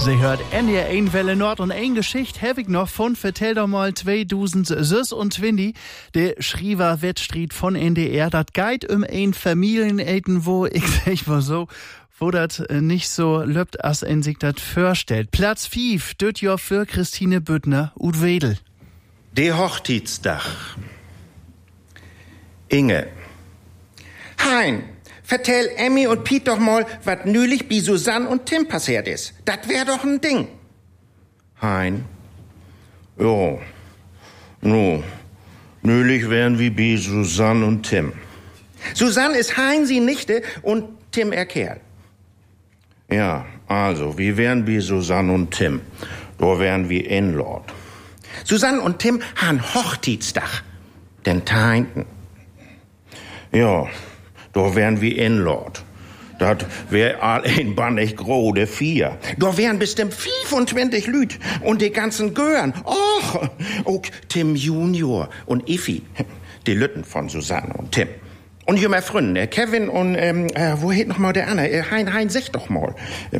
Sie hört NDR 1 Welle Nord und ein Geschichte hab ich noch von vertell doch mal 2000 Süß und Twindy, der Schriever Wettstreit von NDR, dat geht ein Familieneten, wo ich sag mal so, wo dat nicht so löbt, as en sich dat vorstellt. Platz 5, döt Jahr für Christine Büttner, Ud Wedel. Der Hochzeitsdach. Inge. Hein, vertell Emmy und Piet doch mal, wat nülich bi Susanne und Tim passiert ist. Dat wär doch ein Ding. Hein. Jo. No. Nülich wären wie bi Susanne und Tim. Susanne ist Hein sie Nichte und Tim er Kerl. Ja, also, wie wären bi Susanne und Tim? Da wären wie Inlord. Susanne und Tim han Hochzeitsdach. Den Teinten. Ja, da wären wie Inlord. Dat wär all ein bannig grode 4. Da wären bestimmt 25 Lüt und die ganzen Gören. Och, auch Tim Junior und Iffi. Die Lütten von Susanne und Tim. Und jünger Freunde, Kevin und, wo heet noch mal der andere? Hein, sag doch mal.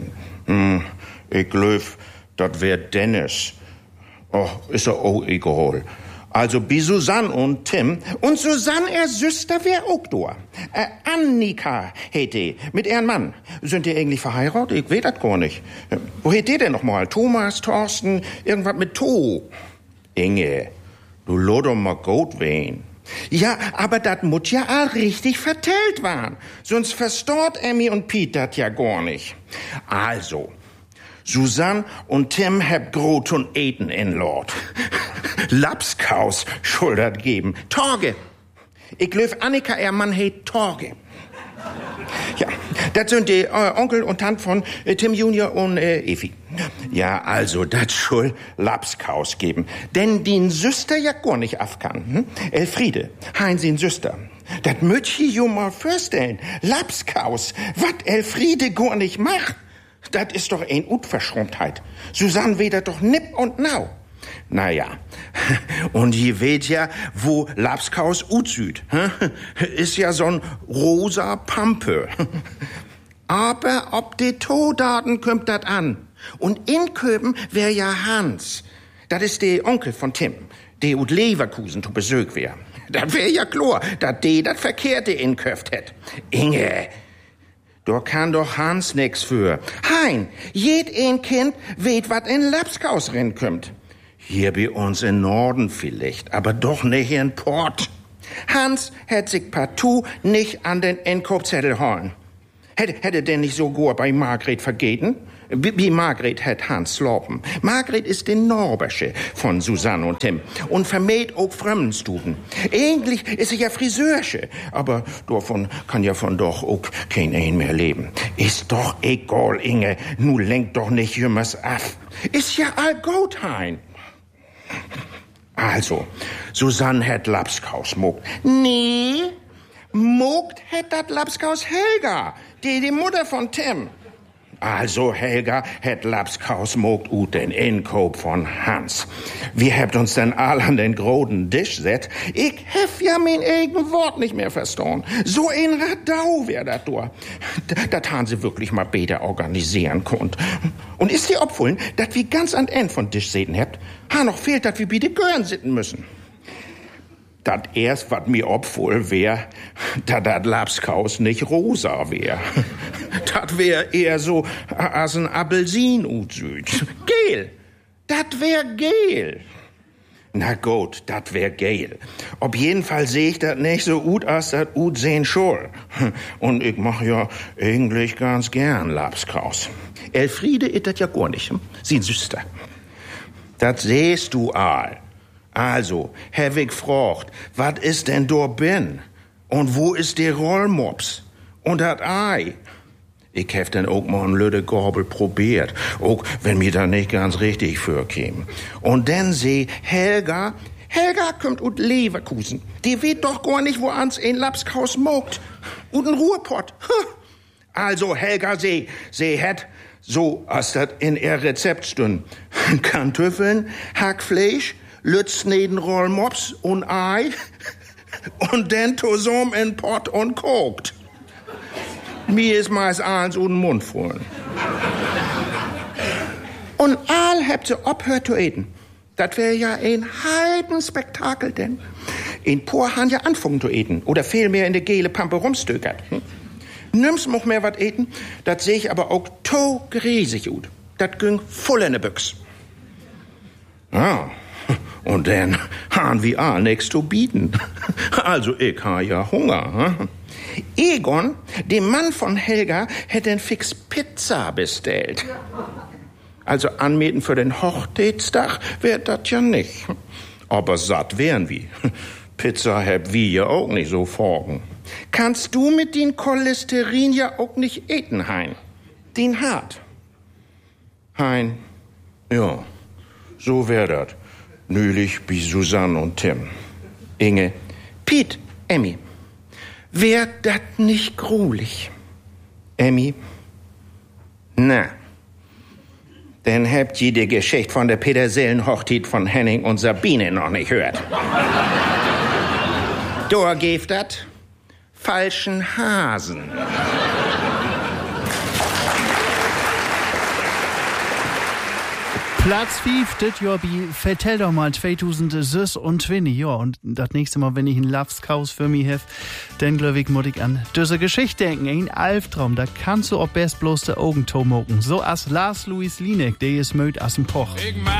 Ich glaub, dat wär Dennis. Oh, ist er auch egal. Also, bi Susanne und Tim. Und Susanne, er Süster, wär auch da. Annika heet die, mit ihrem Mann. Sind die eigentlich verheiratet? Ich weiß das gar nicht. Wo heet die denn noch mal? Thomas, Thorsten, irgendwas mit To. Inge, du loh doch mal gut wehen. Ja, aber dat muss ja all richtig vertellt waren. Sonst verstort Emmy und Piet dat ja gar nicht. Also, Susanne und Tim hab grot und eten in Lord. Lapskaus schuldert geben. Torge. Ich glaub, Annika, ihr Mann heet Torge. Ja, das sind die Onkel und Tant von Tim Junior und Effi. Ja, also, das schuld Lapskaus geben. Denn die Süster ja gar nicht afkan. Elfriede, hein sin Süster. Das möcht ich jo mal vorstellen. Lapskaus, wat Elfriede gar nicht macht. Das ist doch ein Unverschämtheit. Susanne weder doch nipp und nau. Naja, und ihr weht ja, wo Lapskaus utsüd. Ist ja so'n rosa Pampe. Aber ob die Todaten kommt dat an. Und in Köben wär ja Hans. Das ist der Onkel von Tim, der ut Leverkusen zu Besuch wär. Das wär ja klar, dat die dat Verkehrte inköft hätt. Inge, da kann doch Hans nix für. Hein, jed ein Kind weht, wat in Lapskaus rinkommt. Hier bei uns in Norden vielleicht, aber doch nicht in Port. Hans hätt sich partout nicht an den Einkaufszettel holen. Hätte denn nicht sogar bei Margret vergeten? Wie Margret hätt Hans slopen. Margret ist die Norbersche von Susanne und Tim und vermäht auch Fremdenstuten. Eigentlich ist sie ja Friseursche, aber davon kann ja von doch auch kein ein mehr leben. Ist doch egal, Inge, nu lenkt doch nicht jümmers af. Ist ja all gut, Hein. Also, Susanne hätt Lapskaus mogt. Nee, mogt hätt dat Lapskaus Helga, die Mutter von Tim. Also, Helga hätt Lapskaus mogt ut den Inkauf von Hans. Wir habt uns denn all an den großen Tisch set. Ich hef ja mein eigen Wort nicht mehr verstanden. So ein Radau wär dat do. Dat han sie wirklich mal besser organisieren konnt. Und ist dir opfullen, dat wir ganz an End von Tisch säten habt? Noch fehlt, dat wir bi de Gören sitten müssen. Dat erst, wat mir opfull wär, dat Lapskaus nicht rosa wär. Dat wär eher so as ein Appelsin utsüd. Gel. Dat wär gel. Na gut, dat wär gel. Auf jeden Fall seh ich dat nicht so gut, als dat ut sehen soll. Und ich mach ja eigentlich ganz gern Lapskaus. Elfriede ist dat ja gar nicht. Sie Süster. Dat sehst du all. Also, hab ich gefragt, wat ist denn do bin? Und wo ist der Rollmops? Und dat Ei? Ich hab dann auch mal ein Lüde Gorbel probiert, auch wenn mir da nicht ganz richtig vorkäme. Und dann seh Helga kommt ut Leverkusen. Die weet doch gar nicht, wo ans ein Lapskaus mogt. Und ein Ruhrpott. Also Helga sie hätt, so als dat in ihr Rezept stünd, Kartoffeln, Hackfleisch, Lützneden Rollmops und Ei und dann zusammen in Pott und kocht. Mir ist meist eins und den Mund voll. Und all habt sie ophört zu eten. Das wär ja ein Heidenspektakel, denn. In Poor han ja anfangen zu eten. Oder vielmehr in de gele Pampe rumstökert. Nimm's noch mehr wat eten, dat seh ich aber auch to riesig gut. Dat ging voll in de Büchs. Ah, und dann han wir all nix zu bieten. Also ich ha ja Hunger. Hm? Egon, der Mann von Helga, hätte ein fix Pizza bestellt. Also anmieten für den Hochzeitstag wär dat ja nicht. Aber satt wären wir. Pizza hab wir ja auch nicht so vorgen. Kannst du mit den Cholesterin ja auch nicht eten, Hein? Den hart. Hein, ja, so wär dat. Nülich wie Susanne und Tim. Inge, Piet, Emmy. Wär dat nicht grulich? Emmy? Na, dann habt ihr die Geschichte von der Petersillenhochzeit von Henning und Sabine noch nicht gehört. Da geeft dat falschen Hasen. Platz 5, das Jahr bei Vertell doch mal 2020. Ja, und das nächste Mal, wenn ich einen Lapskaus für mich habe, dann glaube ich, muss ich an diese Geschichte denken. Ein Albtraum, da kannst du auch best bloß die Augen to moken. So als Lars Louis Linek, der ist müd aus dem Poch.